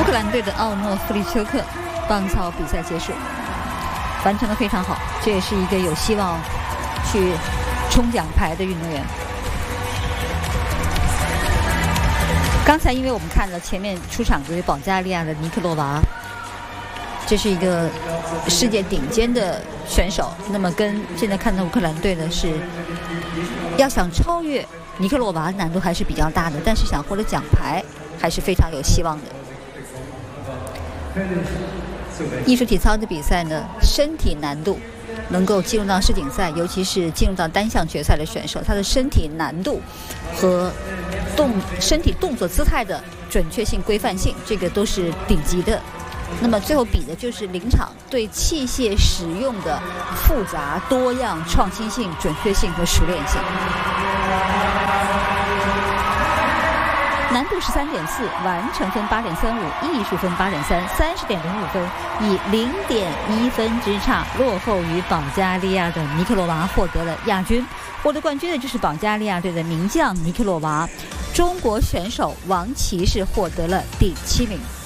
克兰队的奥诺夫利丘克棒操比赛结束，完成得非常好，这也是一个有希望去冲奖牌的运动员。刚才因为我们看了前面出场的保加利亚的尼克洛娃，这是一个世界顶尖的选手，那么跟现在看到乌克兰队的是要想超越尼克洛娃难度还是比较大的，但是想获得奖牌还是非常有希望的。艺术体操的比赛呢，身体难度能够进入到世锦赛，尤其是进入到单项决赛的选手，他的身体难度和身体动作姿态的准确性、规范性，这个都是顶级的。那么最后比的就是临场对器械使用的复杂、多样、创新性、准确性和熟练性。难度13.4，完成分8.35，艺术分8.3，30.05分，以0.1分之差落后于保加利亚的尼克洛娃，获得了亚军。获得冠军的就是保加利亚队的名将尼克洛娃，中国选手王琦是获得了第7名。